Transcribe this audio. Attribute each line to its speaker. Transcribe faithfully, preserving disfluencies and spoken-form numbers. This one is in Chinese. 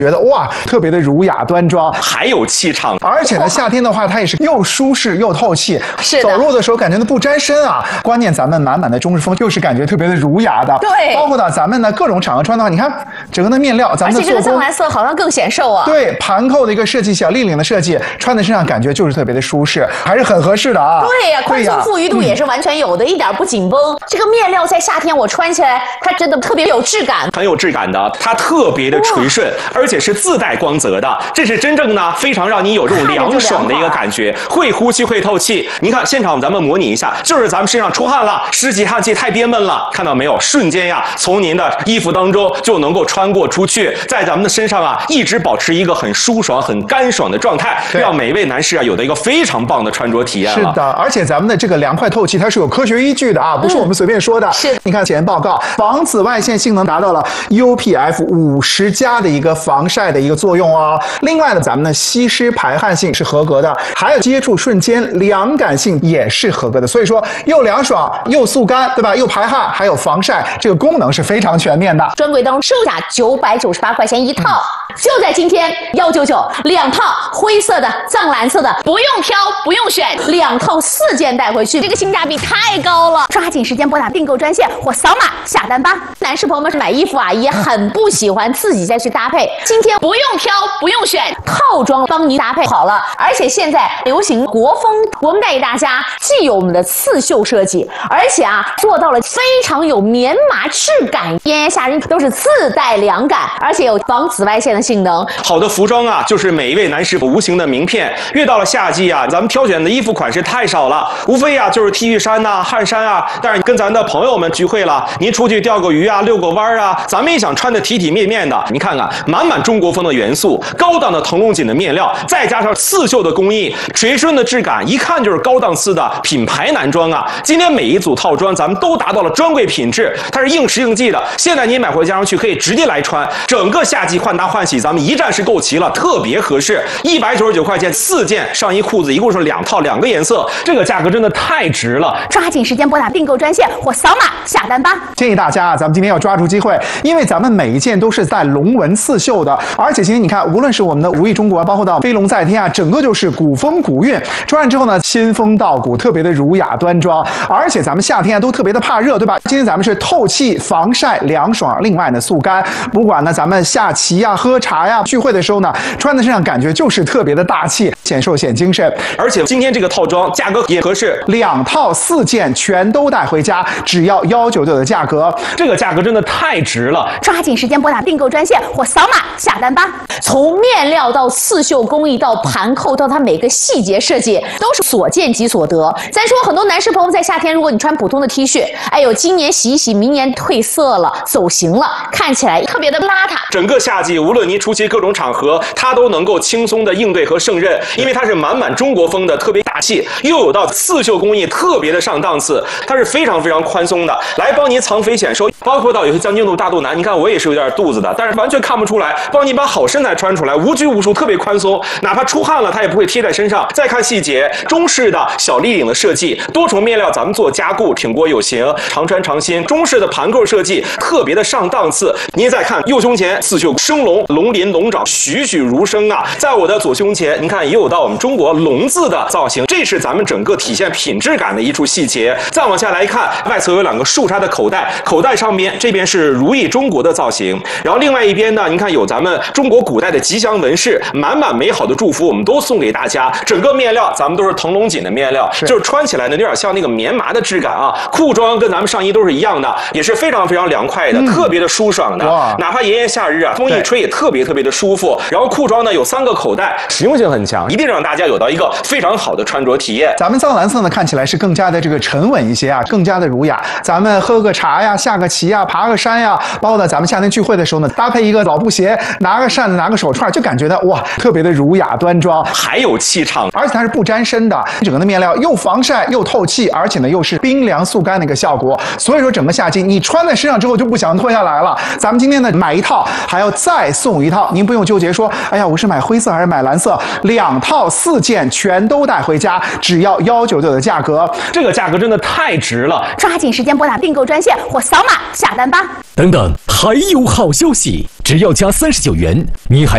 Speaker 1: 觉得哇，特别的儒雅端庄，
Speaker 2: 还有气场。
Speaker 1: 而且呢，夏天的话，它也是又舒适又透气，
Speaker 3: 是
Speaker 1: 走路的时候感觉都不沾身啊。关键咱们满满的中式风，又是感觉特别的儒雅的。
Speaker 3: 对，
Speaker 1: 包括呢，咱们呢各种场合穿的话，你看整个的面料，咱们的
Speaker 3: 而且这个藏蓝色好像更显瘦啊。
Speaker 1: 对，盘扣的一个设计，小立领的设计，穿在身上感觉就是特别的舒适，还是很合适的啊。
Speaker 3: 对呀、啊，宽松富裕度也是完全有的，嗯、一点不紧绷。这个面料在夏天我穿起来，它真的特别有质感，
Speaker 2: 很有质感的，它特别的垂顺，而且是自带光泽的，这是真正呢非常让你有这种凉爽的一个感觉，会呼吸会透气。你看现场咱们模拟一下，就是咱们身上出汗了，湿气汗气太憋闷了，看到没有？瞬间呀，从您的衣服当中就能够穿过出去，在咱们的身上啊，一直保持一个很舒爽、很干爽的状态，让每位男士啊有的一个非常棒的穿着体验了。
Speaker 1: 是的，而且咱们的这个凉快透气，它是有科学依据的啊，不是我们随便说的。
Speaker 3: 嗯、是，
Speaker 1: 你看前报告，防紫外线性能达到了 U P F 五十加的一个防晒的一个作用哦。另外呢，咱们的吸湿排汗性是合格的，还有接触瞬间凉感性也是合格的。所以说，又凉爽又速干，对吧？又排汗，还有防晒，这个功能是非常全面的。
Speaker 3: 专柜当中售价九百九十八块钱一套，嗯、就在今天一九九两套灰色的、藏蓝色的，不用挑不用选，两套四件带回去，这个性价比太高了！抓紧时间拨打订购专线或扫码下单吧。男士朋友们买衣服啊，也很不喜欢自己再去搭配，今天不用挑不用选，套装帮您搭配好了。而且现在流行国风，我们带给大家既有我们的刺绣设计，而且啊做到了非常有棉麻质感，炎炎夏日都是自带凉感，而且有防紫外线的性能。
Speaker 2: 好的服装啊，就是每一位男士无形的名片。越到了夏季啊，咱们挑选的衣服款式太少了，无非啊就是 T 恤衫呐、啊、汗衫啊。但是跟咱的朋友们聚会了，您出去钓个鱼啊、遛个弯啊，咱们也想穿的体体面面的。你看看，满满中国风的元素，高档的腾龙锦的面料，再加上刺绣的工艺，垂顺的质感，一看就是高档次的品牌男装啊。今天每一组套装咱们都达到了专柜品质，它是应时应季的。现在您买回家上去可以直接来穿，整个夏季换搭换洗咱们一站式购齐了，特别合适。一百九十九块钱四件上衣裤子，一共是两套两个颜色，这个价格真的太值了。
Speaker 3: 抓紧时间拨打订购专线或扫码下单吧。
Speaker 1: 建议大家啊，咱们今天要抓住机会，因为咱们每一件都是带龙纹刺绣的，而且今天你看，无论是我们的无意中国，包括到飞龙在天啊，整个就是古风古韵，穿上之后呢，仙风道骨，特别的儒雅端庄。而且咱们夏天啊都特别的怕热，对吧？今天咱们是透气、防晒、凉爽，另外呢速干。不管呢咱们下棋呀、喝茶呀、聚会的时候呢，穿在身上感觉就是特别的大气，显瘦显精神。
Speaker 2: 而且今天这个套装价格也合适，
Speaker 1: 两套四件全都带回家，只要一九九的价格，
Speaker 2: 这个价格真的太值了。
Speaker 3: 抓紧时间拨打订购专线或扫码下单吧。从面料到刺绣工艺到盘扣到它每个细节设计，都是所见即所得。咱说很多男士朋友在夏天，如果你穿普通的 T 恤，哎呦，今年洗一洗，明年褪色了、走形了，看起来特别的邋遢。
Speaker 2: 整个夏季，无论您出席各种场合，它都能够轻松的应对和胜任，因为它是满满中国风的，特别大气，又有到刺绣工艺，特别的上档次，它是非常非常宽松的，来帮您藏肥显瘦。包括到有些将军肚、大肚腩，你看我也是有点肚子的，但是完全看不出来，帮你把好身材穿出来，无拘无束，特别宽松，哪怕出汗了，它也不会贴在身上。再看细节，中式的小立领的设计，多重面料咱们做加固，挺过有型，常穿常新。中式的盘扣设计，特别的上档次。您再看右胸前刺绣生龙，龙鳞龙爪栩栩如生啊。在我的左胸前，您看也有到我们中国龙字的造型，这是咱们整个体现品质感的一处细节。再往下来看，外侧有两个竖插的口袋，口袋上边这边是如意中国的造型，然后另外一边呢，您看有咱们中国古代的吉祥纹饰，满满美好的祝福我们都送给大家。整个面料咱们都是腾龙锦的面料，是就是穿起来呢有点像那个棉麻的质感啊。裤装跟咱们上衣都是一样的，也是非常非常凉快的，嗯、特别的舒爽的。哪怕炎炎夏日啊，风一吹也特别特别的舒服。然后裤装呢有三个口袋，实用性很强，一定让大家有到一个非常好的穿着体验。
Speaker 1: 咱们藏蓝色呢看起来是更加的这个沉稳一些啊，更加的儒雅。咱们喝个茶呀、下个棋呀、爬个山呀，包括呢咱们夏天聚会的时候呢，搭配一个老布鞋，拿个扇子、拿个手串，就感觉到哇，特别的儒雅端庄，
Speaker 2: 还有气场，
Speaker 1: 而且它是不沾身的，整个的面料又防晒又透气，而且呢又是冰凉速干的一个效果。所以说整个夏季你穿在身上之后就不想脱下来了。咱们今天呢买一套还要再送一套，您不用纠结说，哎呀我是买灰色还是买蓝色，两套四件全都带回家，只要一九九的价格，
Speaker 2: 这个价格真的太值了。
Speaker 3: 抓紧时间拨打订购专线或扫码下单吧。
Speaker 4: 等等，还有好消息，只要加三十九元，你还